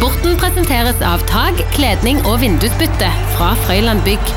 Sporten presenteres av tag, kledning og vindusbytte fra Frøyland Bygg.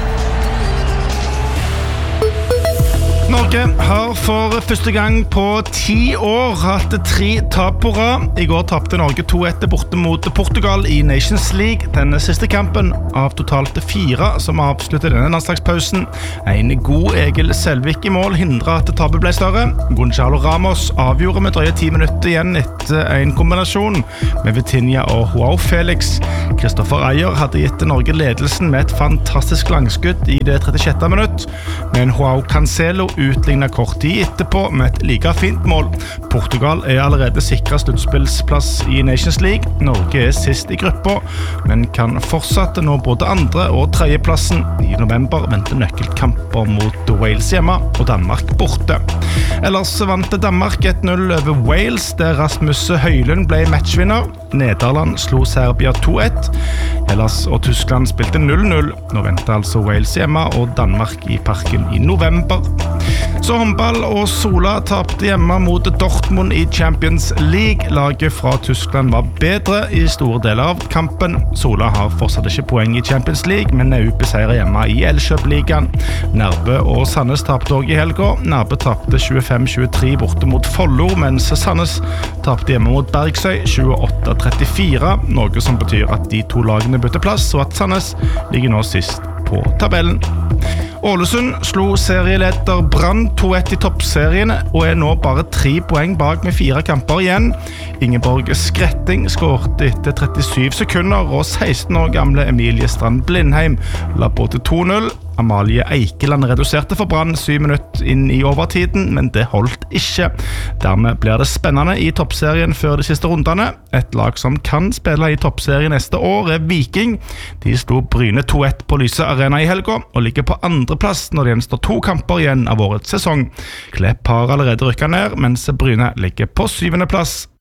Norge har for første gang på 10 år hatt 3 tap på rad. I går tapte Norge 2-1 borte mot Portugal i Nations League. Denne siste kampen av totalt 4 som avsluttet denne landslagspausen. En god Egil Selvik i mål hindret at tapet ble større. Gonzalo Ramos avgjorde med drøye 10 minutter igjen etter en kombinasjon med Vitinha og Joao Felix. Kristoffer Ajer hadde gitt Norge ledelsen med et fantastisk langskudd i det 36. minutt, men Joao Cancelo utlignet kort tid etterpå med et like fint mål. Portugal allerede sikret sluttspillsplass i Nations League. Norge sist i gruppa, men kan fortsatt nå både andre- og tredjeplassen. I november venter nøkkelkamper mot Wales hjemme og Danmark borte. Ellers vant Danmark 1-0 over Wales, der Rasmus Høylund ble matchvinner. Nederland slo Serbia 2-1. Hellas og Tyskland spilte 0-0. Nå venter altså Wales hjemme og Danmark i parken i november. Så håndball og Sola tapte hjemme mot Dortmund i Champions League. Laget fra Tyskland var bedre i store deler av kampen. Sola har fortsatt ikke poeng i Champions League, men ubeseiret hjemme i Elkjøp-ligaen. Nærbø og Sandnes tapte også i helga. Nærbø tapte 25-23 borte mot Follo, mens Sandnes tapte hjemme mot Bergsøy 28-34, noe som betyr at de 2 lagene bytter plass, og at Sandnes ligger nå sist på tabellen. Ålesund slo serieleder Brann 2-1 i toppserien og nå bare 3 poeng bak med 4 kamper igjen. Ingeborg Skretting skårte etter 37 sekunder, og 16 år gamle Emilie Strand Blindheim la på til 2-0. Amalie Eikeland reduserte for Brann 7 minutter inn i overtiden, men det holdt ikke. Dermed blir det spennende i toppserien før de siste rundene. Et lag som kan spille i toppserien neste år Viking. De slo Bryne 2-1 på Lyse Arena i helga, og ligger på andre plass når det gjenstår 2 kamper igjen av årets sesong. Klepp har allerede rykket ned, mens Bryne ligger på 7. plass.